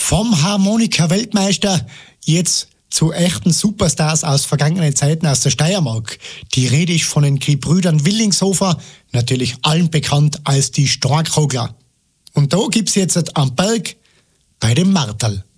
Vom Harmonika-Weltmeister jetzt zu echten Superstars aus vergangenen Zeiten aus der Steiermark. Die Rede ist von den Gebrüdern Willingshofer, natürlich allen bekannt als die Starkrogler. Und da gibt's jetzt am Berg bei dem Marterl.